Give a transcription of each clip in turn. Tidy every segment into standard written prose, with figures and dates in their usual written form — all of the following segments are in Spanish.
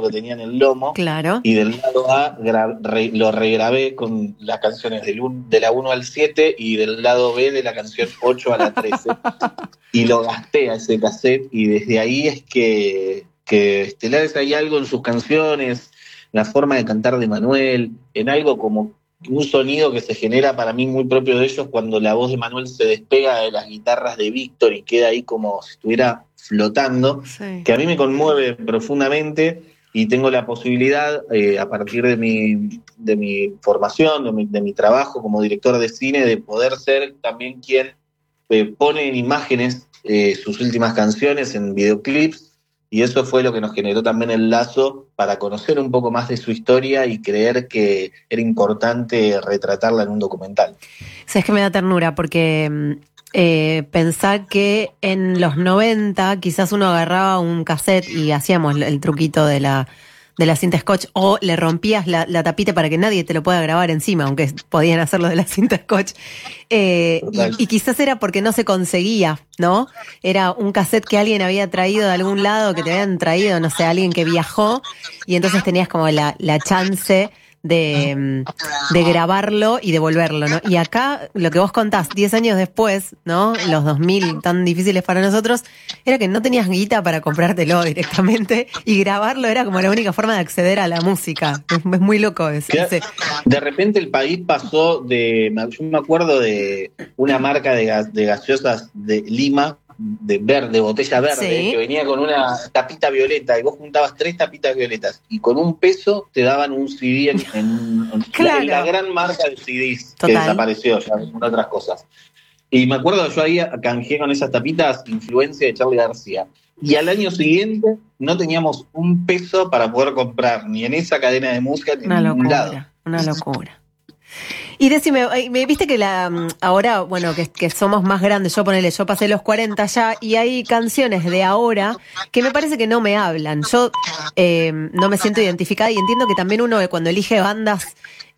que tenía en el lomo. Claro. Y del lado A lo regrabé con las canciones de la 1 al 7 y del lado B de la canción 8 a la 13. Y lo gasté a ese cassette y desde ahí es que Estelares hay algo en sus canciones, la forma de cantar de Manuel, en algo como un sonido que se genera para mí muy propio de ellos cuando la voz de Manuel se despega de las guitarras de Víctor y queda ahí como si estuviera flotando, Sí. que a mí me conmueve profundamente y tengo la posibilidad, a partir de mi formación, de mi trabajo como director de cine, de poder ser también quien pone en imágenes sus últimas canciones en videoclips, y eso fue lo que nos generó también el lazo para conocer un poco más de su historia y creer que era importante retratarla en un documental. Sabes que me da ternura porque pensar que en los 90 quizás uno agarraba un cassette y hacíamos el truquito de la cinta scotch, o le rompías la tapita para que nadie te lo pueda grabar encima, aunque podían hacerlo de la cinta scotch. Y quizás era porque no se conseguía, ¿no? Era un cassette que alguien había traído de algún lado, que te habían traído, no sé, alguien que viajó, y entonces tenías como la chance de grabarlo y devolverlo, ¿no? Y acá, lo que vos contás, 10 años después, ¿no? Los 2000 tan difíciles para nosotros, era que no tenías guita para comprártelo directamente, y grabarlo era como la única forma de acceder a la música. Es muy loco ese. De repente el país pasó yo me acuerdo de una marca de gaseosas de Lima, de botella verde, Sí. que venía con una tapita violeta, y vos juntabas 3 tapitas violetas, y con $1 te daban un CD Claro. en la gran marca de CDs. Total. Que desapareció ya con otras cosas. Y me acuerdo que yo ahí canjeé con esas tapitas Influencia de Charly García. Y al año siguiente no teníamos $1 para poder comprar ni en esa cadena de música ni en ningún lado. Una locura. Y decime, me viste que ahora, bueno, que somos más grandes, yo pasé los 40 ya, y hay canciones de ahora que me parece que no me hablan. Yo no me siento identificada, y entiendo que también uno cuando elige bandas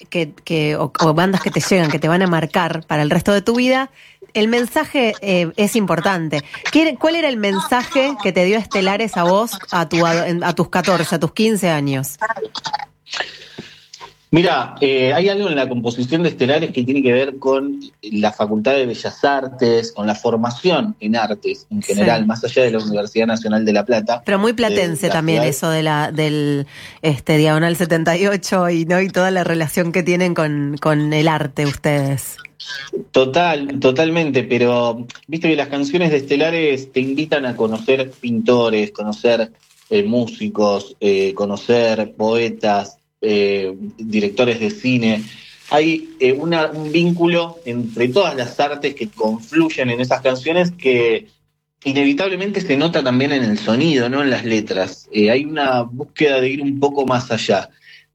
o bandas que te llegan, que te van a marcar para el resto de tu vida, el mensaje es importante. ¿Cuál era el mensaje que te dio Estelares a vos a tus 14, a tus 15 años? Mira, hay algo en la composición de Estelares que tiene que ver con la Facultad de Bellas Artes, con la formación en artes en general, Sí. más allá de la Universidad Nacional de La Plata. Pero muy platense también ciudad. eso del Diagonal 78 y toda la relación que tienen con el arte ustedes. Totalmente, pero viste que las canciones de Estelares te invitan a conocer pintores, conocer músicos, conocer poetas, directores de cine. Hay un vínculo entre todas las artes que confluyen en esas canciones que inevitablemente se nota también en el sonido, no en las letras. Hay una búsqueda de ir un poco más allá.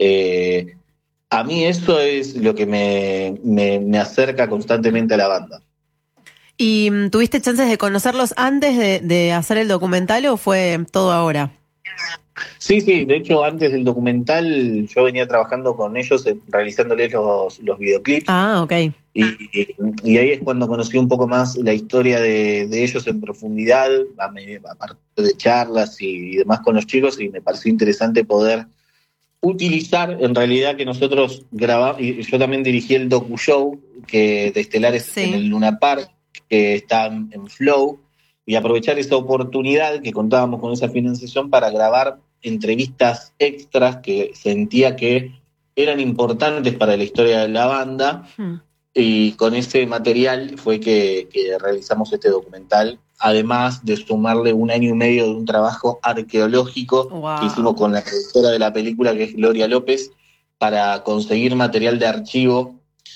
A mí eso es lo que me acerca constantemente a la banda. ¿Y tuviste chances de conocerlos antes de hacer el documental o fue todo ahora? Sí, de hecho antes del documental yo venía trabajando con ellos, realizándoles los videoclips. Ah, ok. Y ahí es cuando conocí un poco más la historia de ellos en profundidad, aparte de charlas y demás con los chicos, y me pareció interesante poder utilizar, en realidad, que nosotros grabamos, y yo también dirigí el docu-show de Estelares en el Luna Park, que está en Flow, y aprovechar esa oportunidad que contábamos con esa financiación para grabar entrevistas extras que sentía que eran importantes para la historia de la banda, y con ese material fue que realizamos este documental, además de sumarle 1 año y medio de un trabajo arqueológico que hicimos con la productora de la película, que es Gloria López, para conseguir material de archivo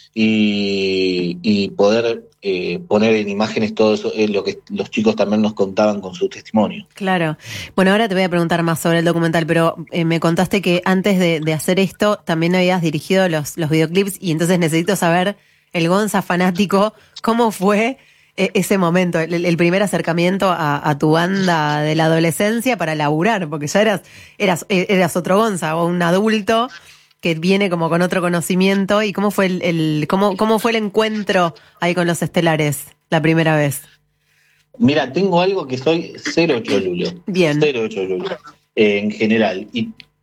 y poder poner en imágenes todo eso, lo que los chicos también nos contaban con su testimonio. Claro. Bueno, ahora te voy a preguntar más sobre el documental, pero me contaste que antes de hacer esto también habías dirigido los videoclips, y entonces necesito saber, el Gonza fanático, ¿cómo fue ese momento, el primer acercamiento a tu banda de la adolescencia para laburar? Porque ya eras otro Gonza, o un adulto que viene como con otro conocimiento. ¿Y cómo fue cómo fue el encuentro ahí con los Estelares la primera vez? Mira, tengo algo que soy cero cholulo. Bien. Cero cholulo, en general. Y